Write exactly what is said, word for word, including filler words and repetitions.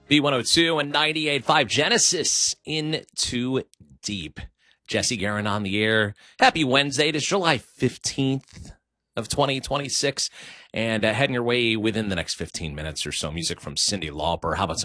B one oh two and ninety-eight point five Genesis Into Deep. Jesse Guerin on the air. Happy Wednesday. It is July fifteenth of twenty twenty-six. And uh, heading your way within the next fifteen minutes or so. Music from Cyndi Lauper. How about some